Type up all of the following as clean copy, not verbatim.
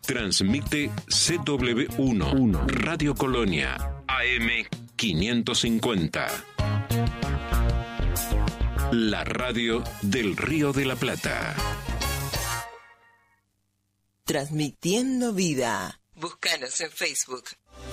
Transmite CW1, Radio Colonia, AM 550. La radio del Río de la Plata. Transmitiendo vida. Búscanos en Facebook.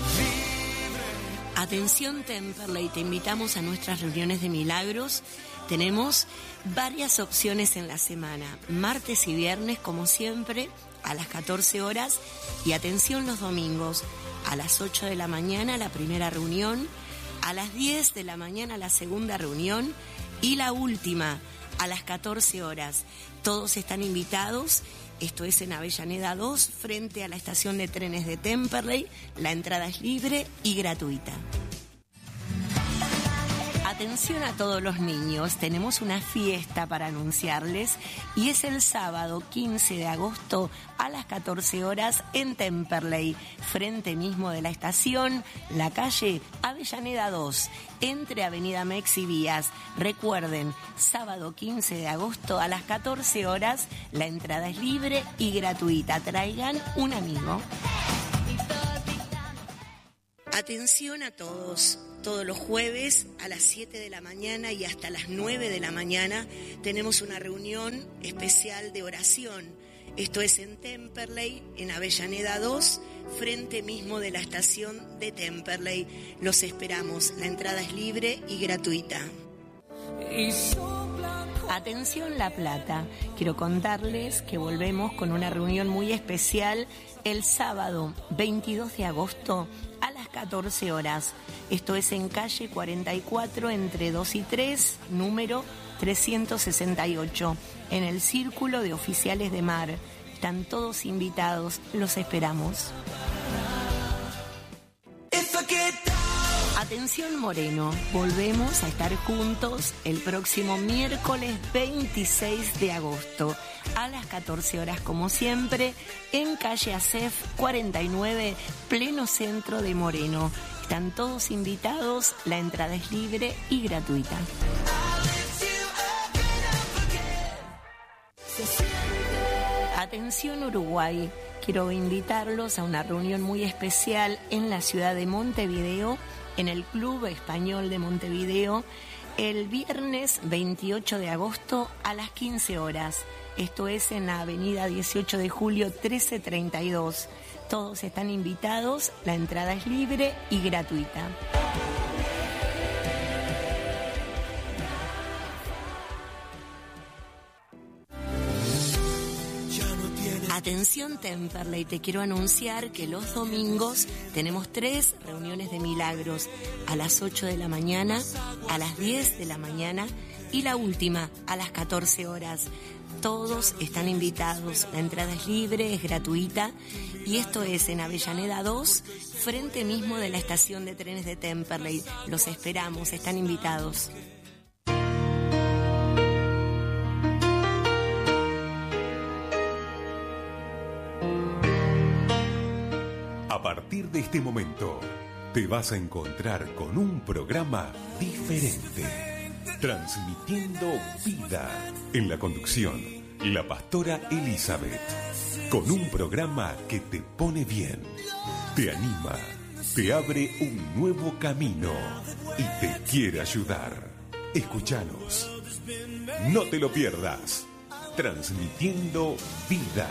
Atención Temperley, te invitamos a nuestras reuniones de milagros. Tenemos varias opciones en la semana, martes y viernes como siempre a las 14 horas y atención los domingos a las 8 de la mañana la primera reunión, a las 10 de la mañana la segunda reunión y la última a las 14 horas. Todos están invitados. Esto es en Avellaneda 2, frente a la estación de trenes de Temperley. La entrada es libre y gratuita. Atención a todos los niños, tenemos una fiesta para anunciarles y es el sábado 15 de agosto a las 14 horas en Temperley, frente mismo de la estación, la calle Avellaneda 2, entre Avenida Mex y Vías. Recuerden, sábado 15 de agosto a las 14 horas, la entrada es libre y gratuita. Traigan un amigo. Atención a todos. Todos los jueves a las 7 de la mañana y hasta las 9 de la mañana tenemos una reunión especial de oración. Esto es en Temperley, en Avellaneda 2, frente mismo de la estación de Temperley. Los esperamos. La entrada es libre y gratuita. Atención La Plata. Quiero contarles que volvemos con una reunión muy especial el sábado 22 de agosto a las 14 horas. Esto es en calle 44 entre 2 y 3, número 368, en el Círculo de Oficiales de Mar. Están todos invitados, los esperamos. Atención Moreno, volvemos a estar juntos el próximo miércoles 26 de agosto a las 14 horas como siempre en calle Acef 49, pleno centro de Moreno. Están todos invitados, la entrada es libre y gratuita. Atención Uruguay, quiero invitarlos a una reunión muy especial en la ciudad de Montevideo, en el Club Español de Montevideo, el viernes 28 de agosto a las 15 horas. Esto es en la avenida 18 de julio 1332. Todos están invitados, la entrada es libre y gratuita. Atención Temperley, te quiero anunciar que los domingos tenemos 3 reuniones de milagros, a las 8 de la mañana, a las 10 de la mañana y la última a las 14 horas. Todos están invitados, la entrada es libre, es gratuita y esto es en Avellaneda 2, frente mismo de la estación de trenes de Temperley. Los esperamos, están invitados. A partir de este momento, te vas a encontrar con un programa diferente, transmitiendo vida. En la conducción, la pastora Elizabeth, con un programa que te pone bien, te anima, te abre un nuevo camino y te quiere ayudar. Escúchanos, no te lo pierdas, transmitiendo vida.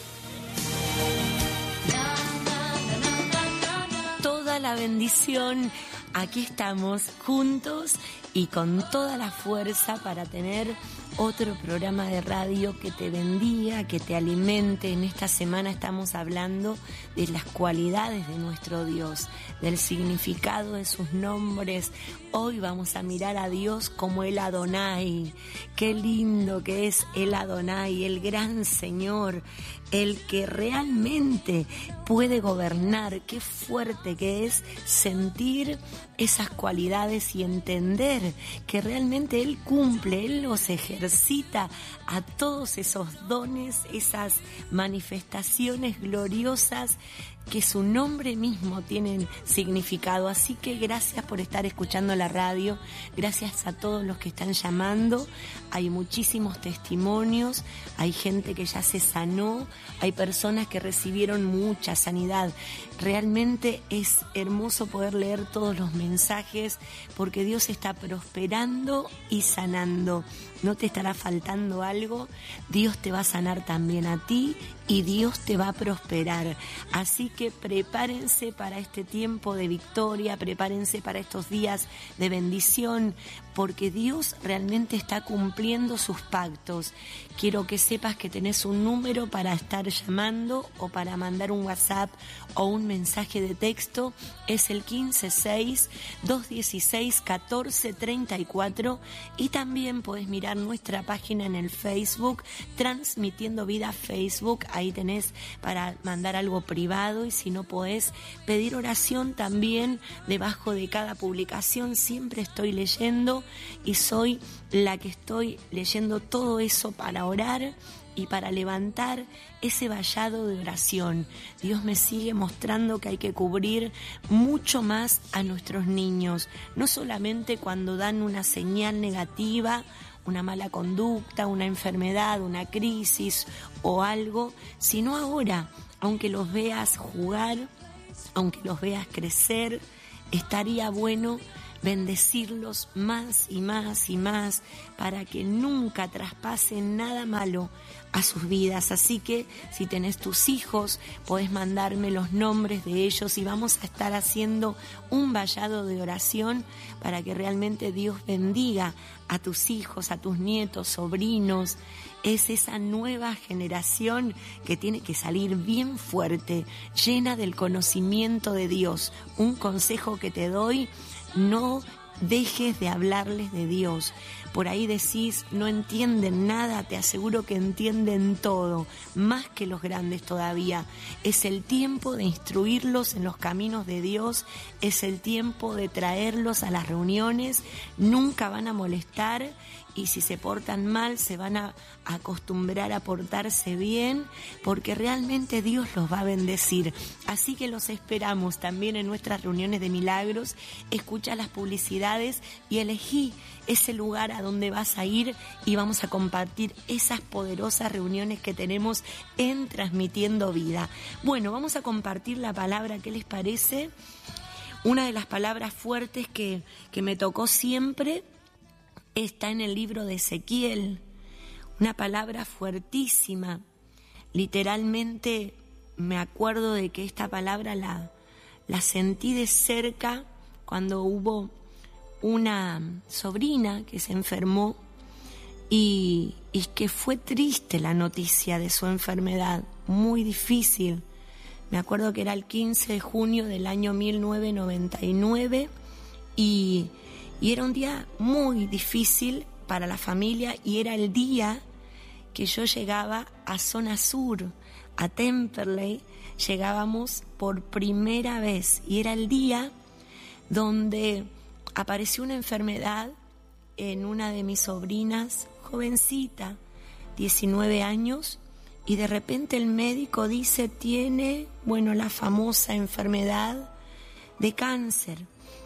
Toda la bendición, aquí estamos juntos y con toda la fuerza para tener otro programa de radio que te bendiga, que te alimente. En esta semana estamos hablando de las cualidades de nuestro Dios, del significado de sus nombres. Hoy vamos a mirar a Dios como el Adonai. Qué lindo que es el Adonai, el gran Señor, el que realmente puede gobernar. Qué fuerte que es sentir esas cualidades y entender que realmente Él cumple, Él los ejercita a todos esos dones, esas manifestaciones gloriosas que su nombre mismo tiene significado. Así que gracias por estar escuchando la radio, gracias a todos los que están llamando. Hay muchísimos testimonios, hay gente que ya se sanó, hay personas que recibieron mucha sanidad. Realmente es hermoso poder leer todos los mensajes, porque Dios está prosperando y sanando. No te estará faltando algo, Dios te va a sanar también a ti y Dios te va a prosperar. Así que prepárense para este tiempo de victoria, prepárense para estos días de bendición, porque Dios realmente está cumpliendo sus pactos. Quiero que sepas que tenés un número para estar llamando o para mandar un WhatsApp o un mensaje de texto. Es el 156-216-1434, y también podés mirar nuestra página en el Facebook, Transmitiendo Vida Facebook. Ahí tenés para mandar algo privado, y si no podés pedir oración también debajo de cada publicación. Siempre estoy leyendo y soy la que estoy leyendo todo eso para orar y para levantar ese vallado de oración. Dios me sigue mostrando que hay que cubrir mucho más a nuestros niños, no solamente cuando dan una señal negativa, una mala conducta, una enfermedad, una crisis o algo, sino ahora, aunque los veas jugar, aunque los veas crecer, estaría bueno bendecirlos más y más y más para que nunca traspasen nada malo a sus vidas. Así que si tenés tus hijos, podés mandarme los nombres de ellos y vamos a estar haciendo un vallado de oración para que realmente Dios bendiga a tus hijos, a tus nietos, sobrinos. Es esa nueva generación que tiene que salir bien fuerte, llena del conocimiento de Dios. Un consejo que te doy: no dejes de hablarles de Dios. Por ahí decís, no entienden nada, te aseguro que entienden todo, más que los grandes todavía. Es el tiempo de instruirlos en los caminos de Dios, es el tiempo de traerlos a las reuniones, nunca van a molestar, y si se portan mal se van a acostumbrar a portarse bien, porque realmente Dios los va a bendecir. Así que los esperamos también en nuestras reuniones de milagros. Escucha las publicidades y elegí ese lugar a donde vas a ir, y vamos a compartir esas poderosas reuniones que tenemos en Transmitiendo Vida. Bueno, vamos a compartir la palabra. ¿Qué les parece? Una de las palabras fuertes que me tocó siempre está en el libro de Ezequiel, una palabra fuertísima. Literalmente me acuerdo de que esta palabra la sentí de cerca cuando hubo una sobrina que se enfermó y que fue triste la noticia de su enfermedad, muy difícil. Me acuerdo que era el 15 de junio del año 1999 y era un día muy difícil para la familia, y era el día que yo llegaba a Zona Sur, a Temperley. Llegábamos por primera vez y era el día donde apareció una enfermedad en una de mis sobrinas, jovencita, 19 años, y de repente el médico dice, tiene, la famosa enfermedad de cáncer.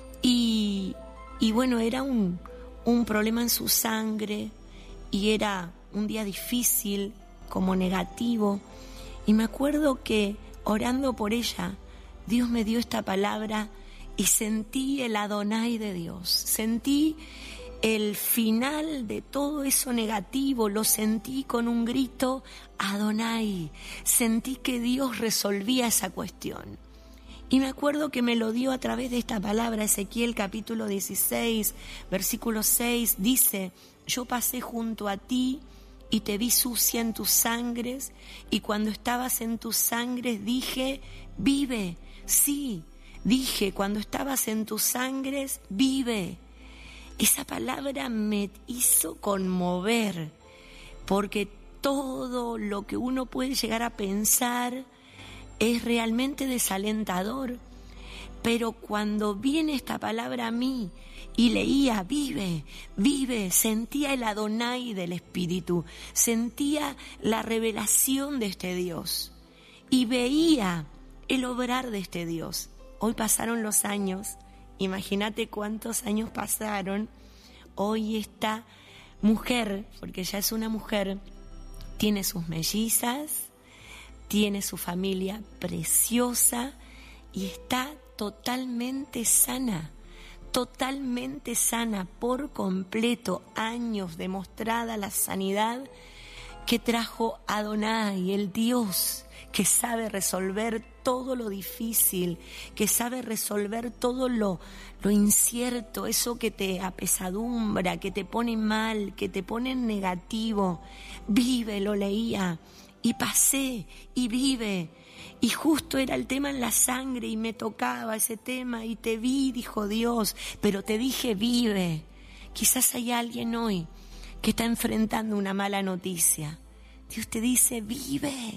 Y era un problema en su sangre, y era un día difícil, como negativo. Y me acuerdo que orando por ella, Dios me dio esta palabra y sentí el Adonai de Dios. Sentí el final de todo eso negativo, lo sentí con un grito, Adonai. Sentí que Dios resolvía esa cuestión. Y me acuerdo que me lo dio a través de esta palabra. Ezequiel capítulo 16, versículo 6, dice, yo pasé junto a ti y te vi sucia en tus sangres, y cuando estabas en tus sangres dije, vive. Sí, dije, cuando estabas en tus sangres, vive. Esa palabra me hizo conmover, porque todo lo que uno puede llegar a pensar es realmente desalentador, pero cuando viene esta palabra a mí y leía vive, vive, sentía el Adonai del Espíritu, sentía la revelación de este Dios y veía el obrar de este Dios. Hoy pasaron los años, imagínate cuántos años pasaron. Hoy esta mujer, porque ya es una mujer, tiene sus mellizas, tiene su familia preciosa y está totalmente sana por completo. Años demostrada la sanidad que trajo Adonai, el Dios que sabe resolver todo lo difícil, que sabe resolver todo lo incierto, eso que te apesadumbra, que te pone mal, que te pone en negativo. Vive, lo leía, y pasé, y vive. Y justo era el tema en la sangre y me tocaba ese tema y te vi, dijo Dios, pero te dije vive. Quizás hay alguien hoy que está enfrentando una mala noticia. Dios te dice vive,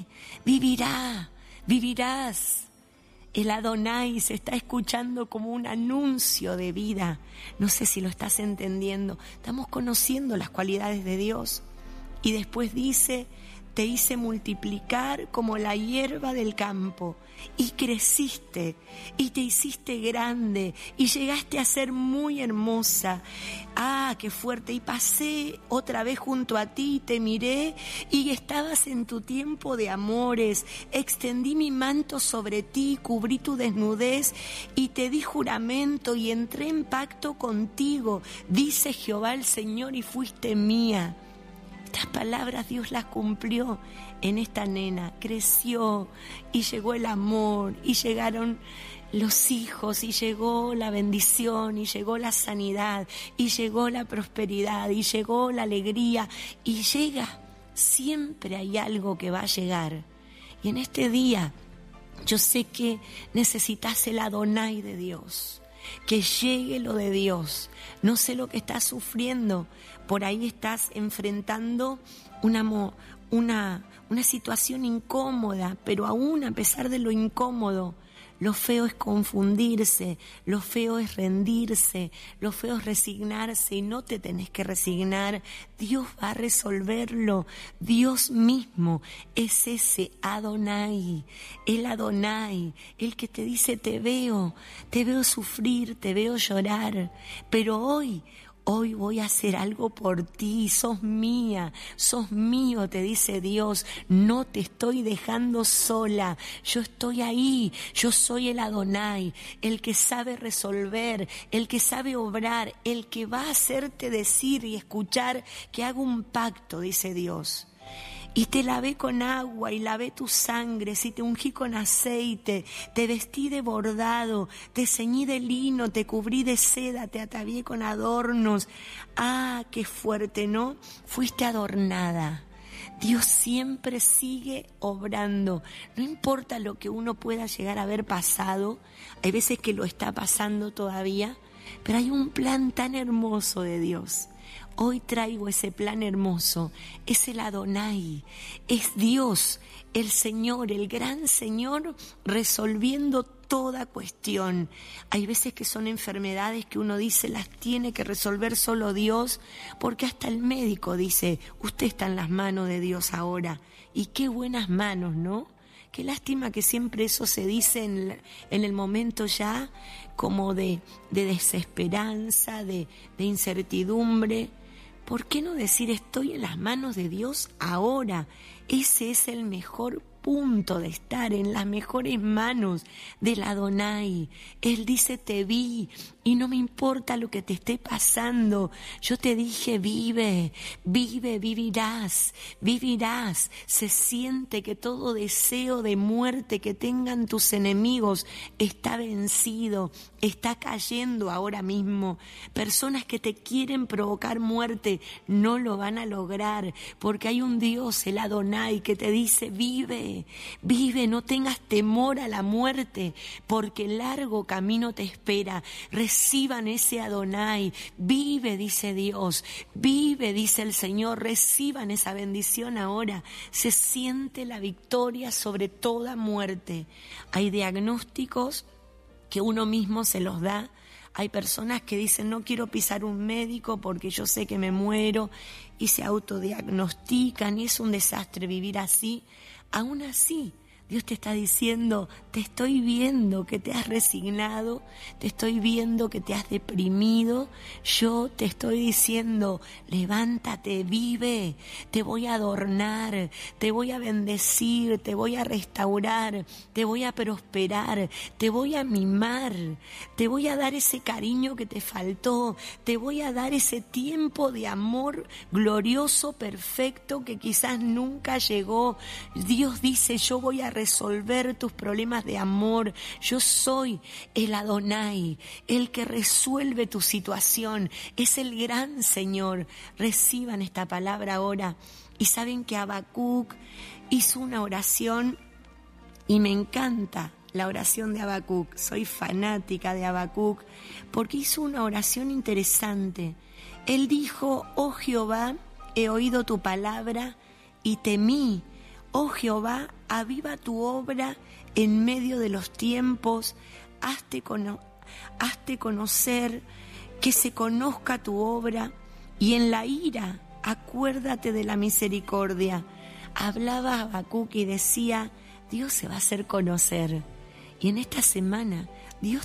vivirás. El Adonai se está escuchando como un anuncio de vida. No sé si lo estás entendiendo. Estamos conociendo las cualidades de Dios. Y después dice, te hice multiplicar como la hierba del campo, y creciste, y te hiciste grande, y llegaste a ser muy hermosa. ¡Ah, qué fuerte! Y pasé otra vez junto a ti, te miré, y estabas en tu tiempo de amores. Extendí mi manto sobre ti, cubrí tu desnudez, y te di juramento, y entré en pacto contigo, dice Jehová el Señor, y fuiste mía. Estas palabras Dios las cumplió en esta nena. Creció y llegó el amor y llegaron los hijos y llegó la bendición y llegó la sanidad y llegó la prosperidad y llegó la alegría y llega. Siempre hay algo que va a llegar. Y en este día yo sé que necesitas el Adonai de Dios. Que llegue lo de Dios. No sé lo que estás sufriendo. Por ahí estás enfrentando una situación incómoda, pero aún a pesar de lo incómodo, lo feo es confundirse, lo feo es rendirse, lo feo es resignarse, y no te tenés que resignar. Dios va a resolverlo. Dios mismo es ese Adonai, el Adonai, el que te dice te veo sufrir, te veo llorar, pero hoy voy a hacer algo por ti, sos mía, sos mío, te dice Dios, no te estoy dejando sola, yo estoy ahí, yo soy el Adonai, el que sabe resolver, el que sabe obrar, el que va a hacerte decir y escuchar que hago un pacto, dice Dios. Y te lavé con agua y lavé tu sangre, si te ungí con aceite, te vestí de bordado, te ceñí de lino, te cubrí de seda, te atavié con adornos. ¡Ah, qué fuerte!, ¿no? Fuiste adornada. Dios siempre sigue obrando. No importa lo que uno pueda llegar a haber pasado, hay veces que lo está pasando todavía, pero hay un plan tan hermoso de Dios. Hoy traigo ese plan hermoso, es el Adonai, es Dios, el Señor, el gran Señor, resolviendo toda cuestión. Hay veces que son enfermedades que uno dice las tiene que resolver solo Dios, porque hasta el médico dice, usted está en las manos de Dios ahora. Y qué buenas manos, ¿no? Qué lástima que siempre eso se dice en el momento ya como de desesperanza, de incertidumbre. ¿Por qué no decir estoy en las manos de Dios ahora? Ese es el mejor punto de estar en las mejores manos del Adonai. Él dice te vi y no me importa lo que te esté pasando. Yo te dije vive, vivirás. Se siente que todo deseo de muerte que tengan tus enemigos está vencido, está cayendo ahora mismo. Personas que te quieren provocar muerte no lo van a lograr, porque hay un Dios, el Adonai, que te dice vive, no tengas temor a la muerte, porque largo camino te espera. Reciban ese Adonai, vive, dice Dios, vive, dice el Señor, reciban esa bendición ahora. Se siente la victoria sobre toda muerte. Hay diagnósticos que uno mismo se los da. Hay personas que dicen no quiero pisar un médico porque yo sé que me muero y se autodiagnostican y es un desastre vivir así. Aún así, Dios te está diciendo, te estoy viendo que te has resignado, te estoy viendo que te has deprimido, yo te estoy diciendo, levántate, vive, te voy a adornar, te voy a bendecir, te voy a restaurar, te voy a prosperar, te voy a mimar, te voy a dar ese cariño que te faltó, te voy a dar ese tiempo de amor glorioso, perfecto, que quizás nunca llegó. Dios dice, yo voy a resolver tus problemas de amor. Yo soy el Adonai, el que resuelve tu situación. Es el gran Señor. Reciban esta palabra ahora. Y saben que Habacuc hizo una oración y me encanta la oración de Habacuc. Soy fanática de Habacuc porque hizo una oración interesante. Él dijo, oh Jehová, he oído tu palabra y temí. Oh Jehová, aviva tu obra en medio de los tiempos, hazte conocer, que se conozca tu obra, y en la ira acuérdate de la misericordia. Hablaba Habacuc y decía, Dios se va a hacer conocer. Y en esta semana Dios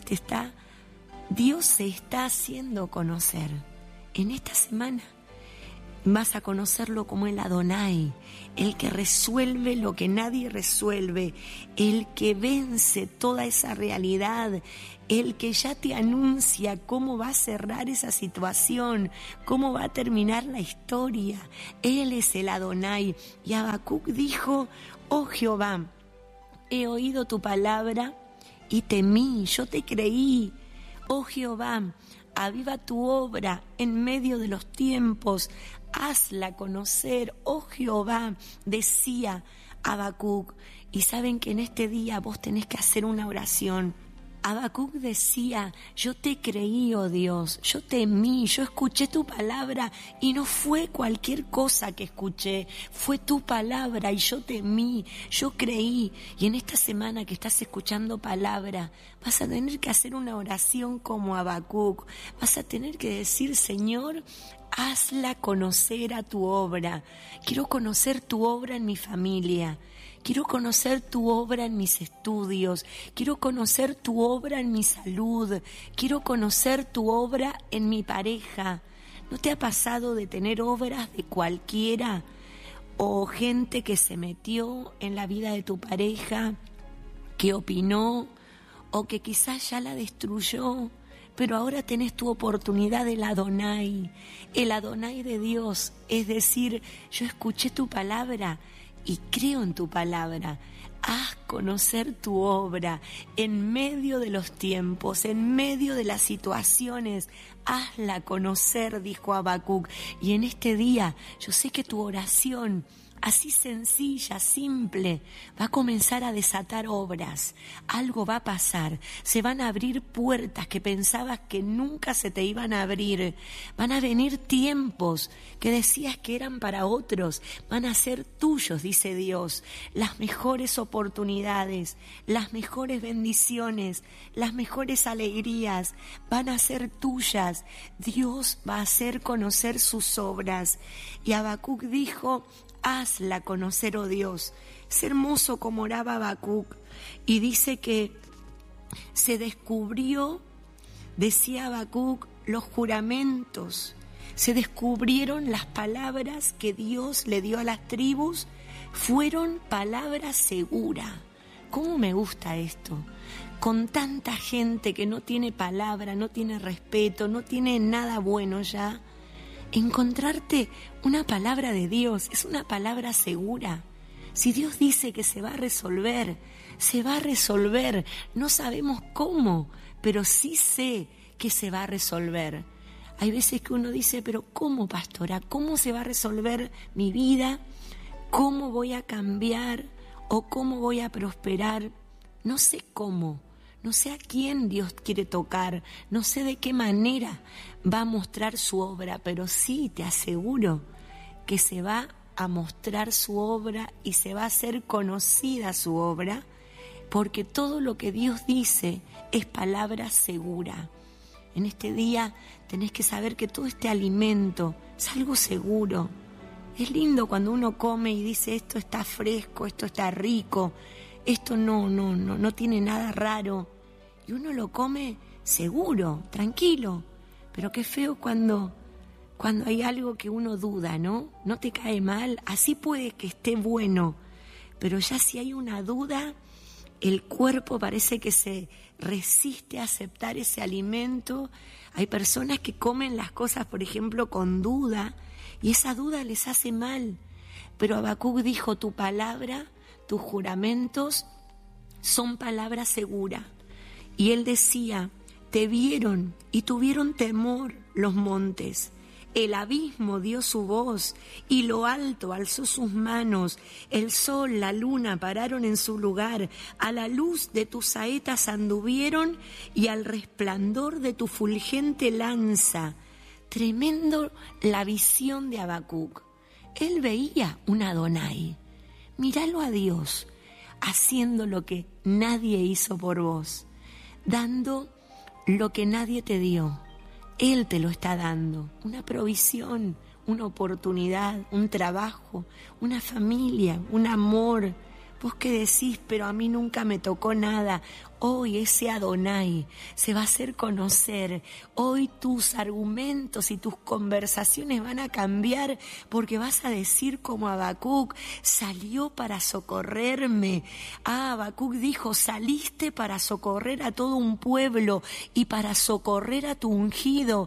se está haciendo conocer. En esta semana vas a conocerlo como el Adonai, el que resuelve lo que nadie resuelve, el que vence toda esa realidad, el que ya te anuncia cómo va a cerrar esa situación, cómo va a terminar la historia. Él es el Adonai. Y Habacuc dijo, oh Jehová, he oído tu palabra y temí, yo te creí. Oh Jehová, aviva tu obra en medio de los tiempos, hazla conocer, oh Jehová, decía Habacuc. Y saben que en este día vos tenés que hacer una oración. Habacuc decía, yo te creí, oh Dios, yo temí, yo escuché tu palabra y no fue cualquier cosa que escuché, fue tu palabra y yo temí, yo creí. Y en esta semana que estás escuchando palabra, vas a tener que hacer una oración como Habacuc, vas a tener que decir, Señor, hazla conocer a tu obra. Quiero conocer tu obra en mi familia. Quiero conocer tu obra en mis estudios. Quiero conocer tu obra en mi salud. Quiero conocer tu obra en mi pareja. ¿No te ha pasado de tener obras de cualquiera? O gente que se metió en la vida de tu pareja, que opinó, o que quizás ya la destruyó. Pero ahora tenés tu oportunidad del Adonai, el Adonai de Dios. Es decir, yo escuché tu palabra y creo en tu palabra. Haz conocer tu obra en medio de los tiempos, en medio de las situaciones. Hazla conocer, dijo Habacuc. Y en este día yo sé que tu oración, así sencilla, simple, va a comenzar a desatar obras. Algo va a pasar. Se van a abrir puertas que pensabas que nunca se te iban a abrir. Van a venir tiempos que decías que eran para otros. Van a ser tuyos, dice Dios. Las mejores oportunidades, las mejores bendiciones, las mejores alegrías van a ser tuyas. Dios va a hacer conocer sus obras. Y Habacuc dijo, hazla conocer, oh Dios. Es hermoso como oraba Habacuc. Y dice que se descubrió, decía Habacuc, los juramentos. Se descubrieron las palabras que Dios le dio a las tribus. Fueron palabras seguras. ¿Cómo me gusta esto? Con tanta gente que no tiene palabra, no tiene respeto, no tiene nada bueno ya. Encontrarte una palabra de Dios es una palabra segura. Si Dios dice que se va a resolver, se va a resolver. No sabemos cómo, pero sí sé que se va a resolver. Hay veces que uno dice, pero ¿cómo, pastora? ¿Cómo se va a resolver mi vida? ¿Cómo voy a cambiar? ¿O cómo voy a prosperar? No sé cómo. No sé a quién Dios quiere tocar, no sé de qué manera va a mostrar su obra, pero sí te aseguro que se va a mostrar su obra y se va a hacer conocida su obra, porque todo lo que Dios dice es palabra segura. En este día tenés que saber que todo este alimento es algo seguro. Es lindo cuando uno come y dice esto está fresco, esto está rico. esto no tiene nada raro. Y uno lo come seguro, tranquilo. Pero qué feo cuando hay algo que uno duda, ¿no? No te cae mal, así puede que esté bueno. Pero ya si hay una duda, el cuerpo parece que se resiste a aceptar ese alimento. Hay personas que comen las cosas, por ejemplo, con duda, y esa duda les hace mal. Pero Habacuc dijo, tu palabra, tus juramentos son palabra segura. Y él decía, te vieron y tuvieron temor los montes. El abismo dio su voz y lo alto alzó sus manos. El sol, la luna pararon en su lugar. A la luz de tus saetas anduvieron y al resplandor de tu fulgente lanza. Tremendo la visión de Habacuc. Él veía un Adonai. Míralo a Dios haciendo lo que nadie hizo por vos, dando lo que nadie te dio. Él te lo está dando, una provisión, una oportunidad, un trabajo, una familia, un amor. Vos que decís, pero a mí nunca me tocó nada. Hoy ese Adonai se va a hacer conocer. Hoy tus argumentos y tus conversaciones van a cambiar porque vas a decir como Habacuc, salió para socorrerme. Habacuc dijo, saliste para socorrer a todo un pueblo y para socorrer a tu ungido.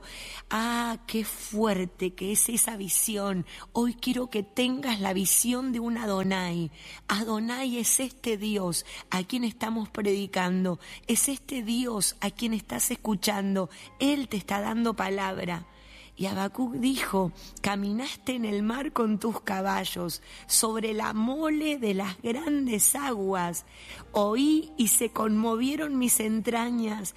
Qué fuerte que es esa visión. Hoy quiero que tengas la visión de un Adonai. Adonai es este Dios a quien estamos predicando. Es este Dios a quien estás escuchando. Él te está dando palabra. Y Habacuc dijo, caminaste en el mar con tus caballos, sobre la mole de las grandes aguas. Oí y se conmovieron mis entrañas.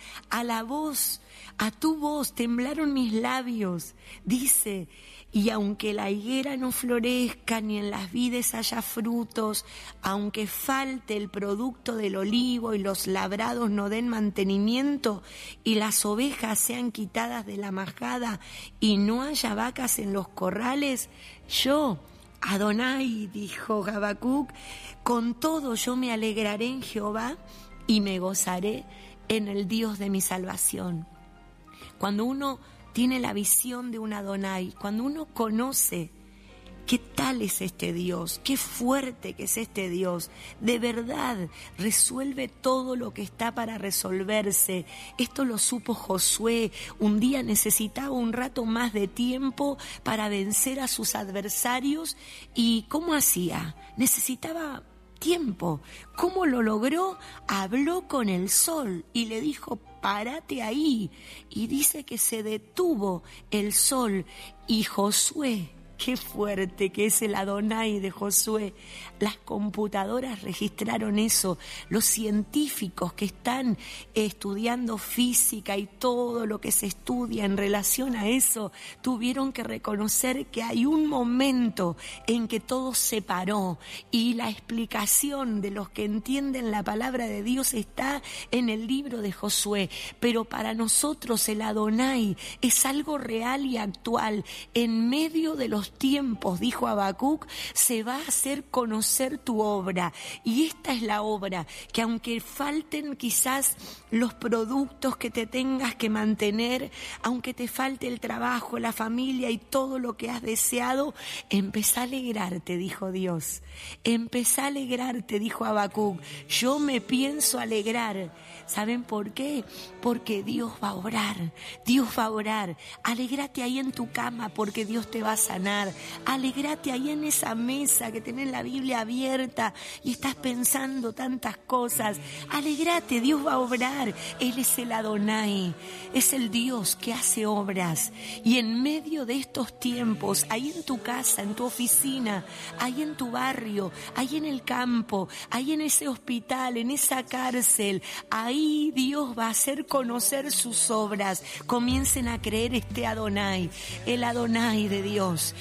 A tu voz temblaron mis labios. Dice, y aunque la higuera no florezca ni en las vides haya frutos, aunque falte el producto del olivo y los labrados no den mantenimiento y las ovejas sean quitadas de la majada y no haya vacas en los corrales, yo, Adonai, dijo Habacuc, con todo yo me alegraré en Jehová y me gozaré en el Dios de mi salvación. Cuando uno tiene la visión de un Adonai, cuando uno conoce qué tal es este Dios, qué fuerte que es este Dios, de verdad resuelve todo lo que está para resolverse. Esto lo supo Josué. Un día necesitaba un rato más de tiempo para vencer a sus adversarios. ¿Y cómo hacía? Necesitaba tiempo. ¿Cómo lo logró? Habló con el sol y le dijo, párate ahí. Y dice que se detuvo el sol y Josué, qué fuerte que es el Adonai de Josué. Las computadoras registraron eso. Los científicos que están estudiando física y todo lo que se estudia en relación a eso, tuvieron que reconocer que hay un momento en que todo se paró y la explicación de los que entienden la palabra de Dios está en el libro de Josué. Pero para nosotros el Adonai es algo real y actual. En medio de los tiempos, dijo Habacuc, se va a hacer conocer tu obra. Y esta es la obra, que aunque falten quizás los productos que te tengas que mantener, aunque te falte el trabajo, la familia y todo lo que has deseado, empezá a alegrarte, dijo Dios. Empezá a alegrarte, dijo Habacuc. Yo me pienso alegrar. ¿Saben por qué? Porque Dios va a obrar. Dios va a obrar. Alégrate ahí en tu cama porque Dios te va a sanar. Alégrate ahí en esa mesa que tenés la Biblia abierta y estás pensando tantas cosas. Alégrate, Dios va a obrar. Él es el Adonai. Es el Dios que hace obras. Y en medio de estos tiempos, ahí en tu casa, en tu oficina, ahí en tu barrio, ahí en el campo, ahí en ese hospital, en esa cárcel, ahí Dios va a hacer conocer sus obras. Comiencen a creer este Adonai, el Adonai de Dios.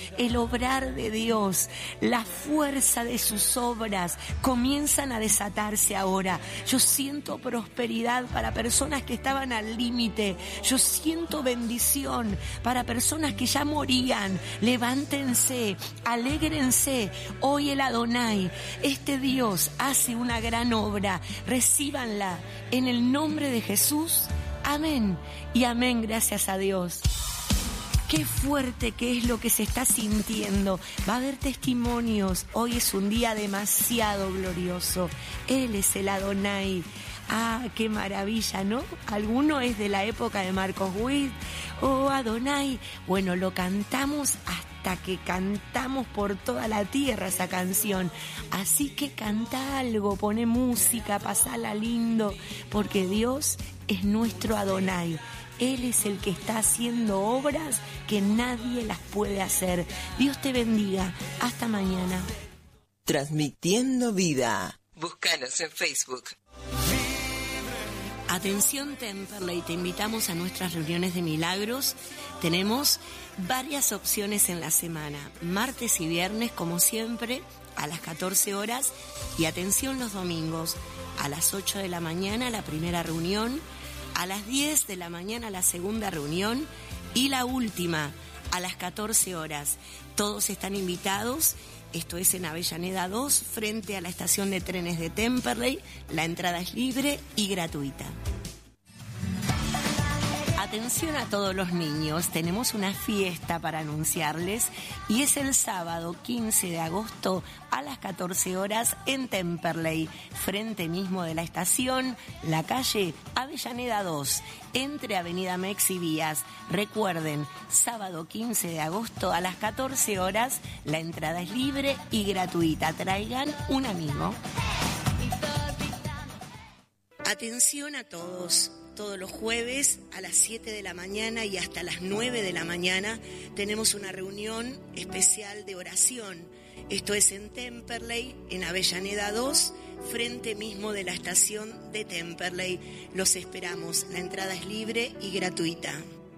el obrar de Dios, la fuerza de sus obras comienzan a desatarse ahora. Yo siento prosperidad para personas que estaban al límite. Yo siento bendición para personas que ya morían. Levántense, alégrense. Hoy el Adonai, este Dios, hace una gran obra. Recíbanla en el nombre de Jesús. Amén y amén, gracias a Dios. Qué fuerte que es lo que se está sintiendo. Va a haber testimonios. Hoy es un día demasiado glorioso. Él es el Adonai. Ah, qué maravilla, ¿no? Alguno es de la época de Marcos Witt. Oh, Adonai. Bueno, lo cantamos hasta que cantamos por toda la tierra esa canción. Así que canta algo, pone música, pasala lindo, porque Dios es nuestro Adonai. Él es el que está haciendo obras que nadie las puede hacer. Dios te bendiga. Hasta mañana. Transmitiendo vida. Búscanos en Facebook. Atención Temperley, te invitamos a nuestras reuniones de milagros. Tenemos varias opciones en la semana. Martes y viernes, como siempre, a las 14 horas. Y atención los domingos, a las 8 de la mañana la primera reunión. A las 10 de la mañana la segunda reunión y la última a las 14 horas. Todos están invitados. Esto es en Avellaneda 2, frente a la estación de trenes de Temperley. La entrada es libre y gratuita. Atención a todos los niños, tenemos una fiesta para anunciarles y es el sábado 15 de agosto a las 14 horas en Temperley, frente mismo de la estación, la calle Avellaneda 2, entre Avenida Mex y Vías. Recuerden, sábado 15 de agosto a las 14 horas, la entrada es libre y gratuita. Traigan un amigo. Atención a todos. Todos los jueves a las 7 de la mañana y hasta las 9 de la mañana tenemos una reunión especial de oración. Esto es en Temperley, en Avellaneda 2, frente mismo de la estación de Temperley. Los esperamos. La entrada es libre y gratuita.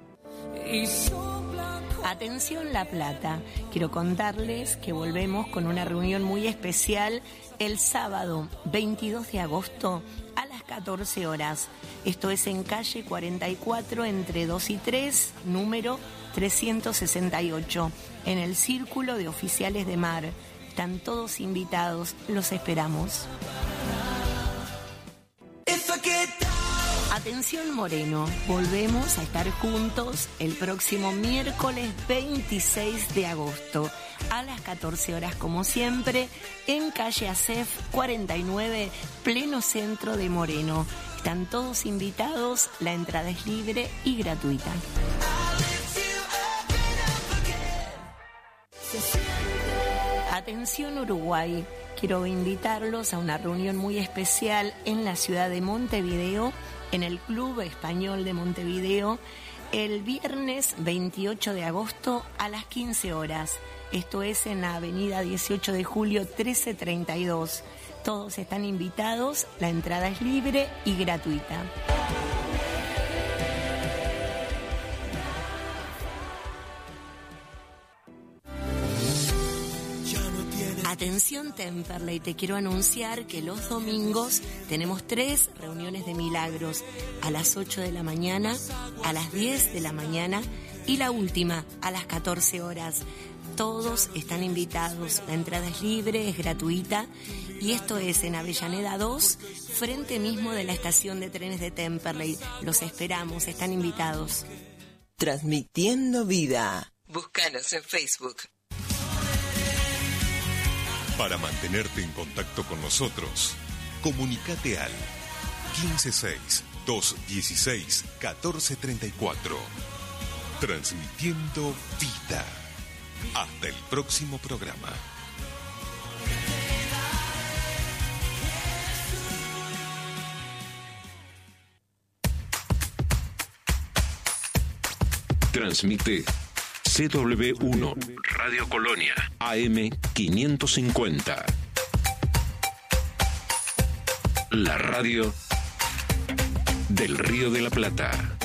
Atención La Plata, quiero contarles que volvemos con una reunión muy especial el sábado 22 de agosto a las 14 horas. Esto es en calle 44 entre 2 y 3, número 368, en el Círculo de Oficiales de Mar. Están todos invitados, los esperamos. Atención Moreno, volvemos a estar juntos el próximo miércoles 26 de agosto a las 14 horas como siempre en calle Acef 49, pleno centro de Moreno. Están todos invitados, la entrada es libre y gratuita. Atención Uruguay, quiero invitarlos a una reunión muy especial en la ciudad de Montevideo, en el Club Español de Montevideo, el viernes 28 de agosto a las 15 horas. Esto es en la avenida 18 de julio 1332. Todos están invitados, la entrada es libre y gratuita. Atención Temperley, te quiero anunciar que los domingos tenemos 3 reuniones de milagros, a las 8 de la mañana, a las 10 de la mañana y la última a las 14 horas. Todos están invitados, la entrada es libre, es gratuita y esto es en Avellaneda 2, frente mismo de la estación de trenes de Temperley. Los esperamos, están invitados. Transmitiendo vida. Búscanos en Facebook. Para mantenerte en contacto con nosotros, comunícate al 156-216-1434. Transmitiendo vida. Hasta el próximo programa. Transmite CW1 Radio Colonia AM 550. La radio del Río de la Plata.